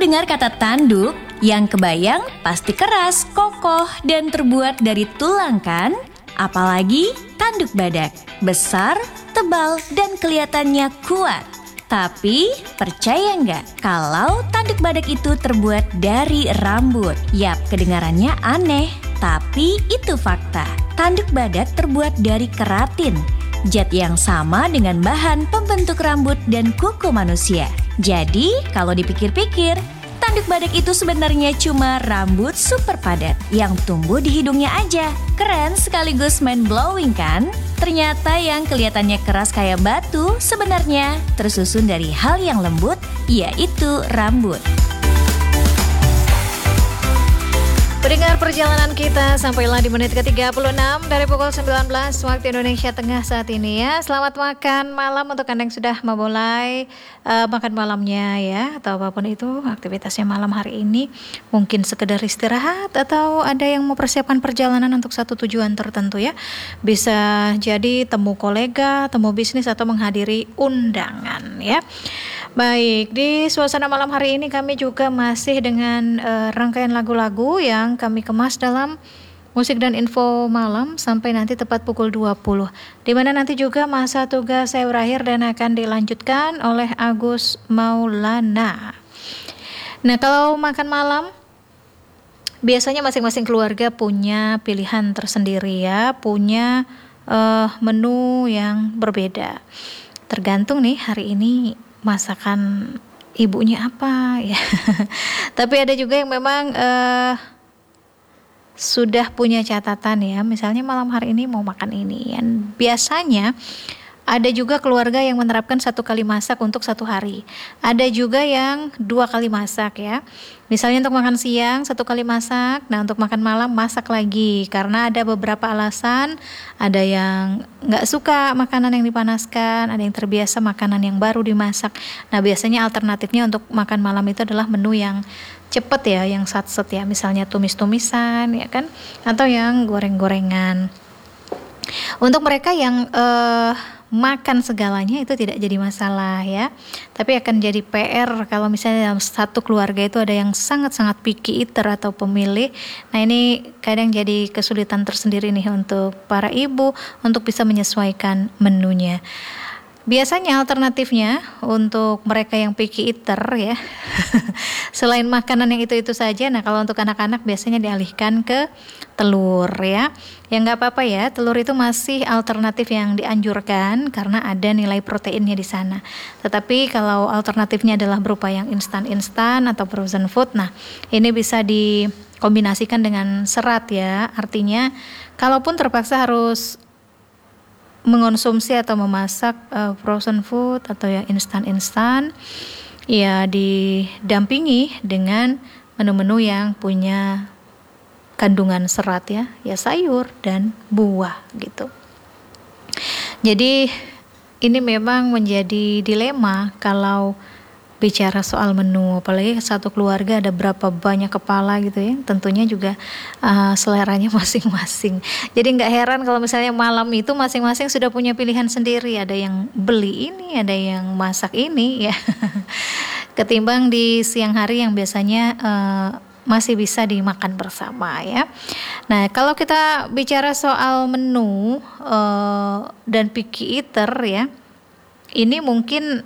dengar kata tanduk, yang kebayang pasti keras, kokoh, dan terbuat dari tulang kan? Apalagi tanduk badak, besar, tebal, dan kelihatannya kuat. Tapi percaya nggak kalau tanduk badak itu terbuat dari rambut? Yap, kedengarannya aneh, tapi itu fakta. Tanduk badak terbuat dari keratin, zat yang sama dengan bahan pembentuk rambut dan kuku manusia. Jadi, kalau dipikir-pikir, tanduk badak itu sebenarnya cuma rambut super padat yang tumbuh di hidungnya aja. Keren sekaligus mind-blowing kan? Ternyata yang kelihatannya keras kayak batu sebenarnya tersusun dari hal yang lembut, yaitu rambut. Pendengar, perjalanan kita sampailah di menit ke-36 dari pukul 19 waktu Indonesia Tengah saat ini ya. Selamat makan malam untuk Anda yang sudah memulai makan malamnya ya, atau apapun itu aktivitasnya malam hari ini. Mungkin sekedar istirahat atau ada yang mau persiapan perjalanan untuk satu tujuan tertentu ya. Bisa jadi temu kolega, temu bisnis, atau menghadiri undangan ya. Baik, di suasana malam hari ini kami juga masih dengan rangkaian lagu-lagu yang kami kemas dalam musik dan info malam sampai nanti tepat pukul 20. Di mana nanti juga masa tugas saya berakhir dan akan dilanjutkan oleh Agus Maulana. Nah, kalau makan malam biasanya masing-masing keluarga punya pilihan tersendiri ya, punya menu yang berbeda. Tergantung nih hari ini masakan ibunya apa ya. Tapi ada juga yang memang sudah punya catatan ya. Misalnya malam hari ini mau makan ini. Dan biasanya ada juga keluarga yang menerapkan 1 kali masak untuk 1 hari. Ada juga yang 2 kali masak ya. Misalnya untuk makan siang 1 kali masak, nah untuk makan malam masak lagi. Karena ada beberapa alasan, ada yang gak suka makanan yang dipanaskan, ada yang terbiasa makanan yang baru dimasak. Nah biasanya alternatifnya untuk makan malam itu adalah menu yang cepet ya, yang satset ya. Misalnya tumis-tumisan ya kan, atau yang goreng-gorengan. Untuk mereka yang makan segalanya itu tidak jadi masalah ya, tapi akan jadi PR kalau misalnya dalam satu keluarga itu ada yang sangat-sangat picky eater atau pemilih. Nah ini kadang jadi kesulitan tersendiri nih untuk para ibu untuk bisa menyesuaikan menunya. Biasanya alternatifnya untuk mereka yang picky eater ya, selain makanan yang itu-itu saja, nah kalau untuk anak-anak biasanya dialihkan ke telur ya. Ya nggak apa-apa ya, telur itu masih alternatif yang dianjurkan karena ada nilai proteinnya di sana. Tetapi kalau alternatifnya adalah berupa yang instan-instan atau frozen food, nah ini bisa dikombinasikan dengan serat ya. Artinya kalaupun terpaksa harus mengonsumsi atau memasak frozen food atau yang instan-instan, ya didampingi dengan menu-menu yang punya kandungan serat ya sayur dan buah gitu. Jadi ini memang menjadi dilema kalau bicara soal menu, apalagi satu keluarga ada berapa banyak kepala gitu ya, tentunya juga seleranya masing-masing. Jadi nggak heran kalau misalnya malam itu masing-masing sudah punya pilihan sendiri, ada yang beli ini, ada yang masak ini ya, ketimbang di siang hari yang biasanya masih bisa dimakan bersama ya. Nah kalau kita bicara soal menu dan picky eater ya, ini mungkin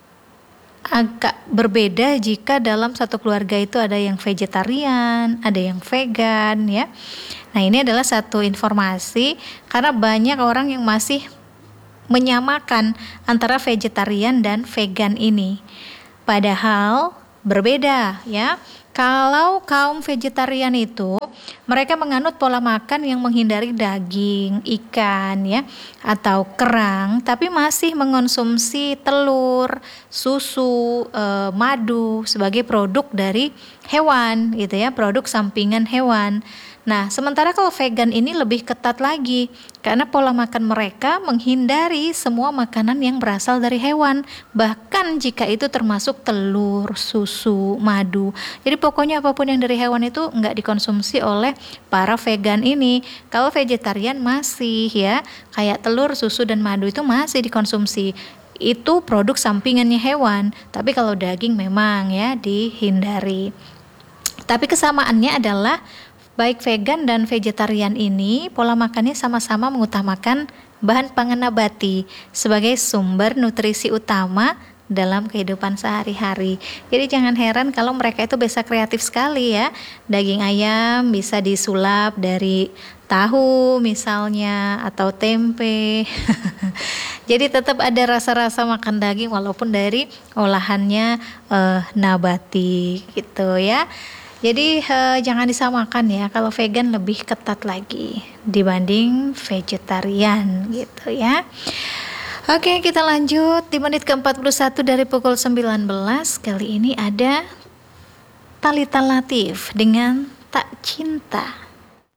agak berbeda jika dalam satu keluarga itu ada yang vegetarian, ada yang vegan ya. Nah ini adalah satu informasi karena banyak orang yang masih menyamakan antara vegetarian dan vegan ini. Padahal berbeda ya. Kalau kaum vegetarian itu mereka menganut pola makan yang menghindari daging, ikan ya, atau kerang, tapi masih mengonsumsi telur, susu, madu sebagai produk dari hewan gitu ya, produk sampingan hewan. Nah, sementara kalau vegan ini lebih ketat lagi karena pola makan mereka menghindari semua makanan yang berasal dari hewan, bahkan jika itu termasuk telur, susu, madu. Jadi pokoknya apapun yang dari hewan itu nggak dikonsumsi oleh para vegan ini. Kalau vegetarian masih ya, kayak telur, susu, dan madu itu masih dikonsumsi. itu produk sampingannya hewan. Tapi kalau daging memang ya dihindari. Tapi kesamaannya adalah baik vegan dan vegetarian ini pola makannya sama-sama mengutamakan bahan pangan nabati sebagai sumber nutrisi utama dalam kehidupan sehari-hari. Jadi jangan heran kalau mereka itu bisa kreatif sekali ya. Daging ayam bisa disulap dari tahu misalnya atau tempe. Jadi tetap ada rasa-rasa makan daging walaupun dari olahannya nabati gitu ya. Jadi jangan disamakan ya. Kalau vegan lebih ketat lagi dibanding vegetarian gitu ya. Oke, kita lanjut di menit ke-41 dari pukul 19. Kali ini ada Thalita Latif dengan Tak Cinta.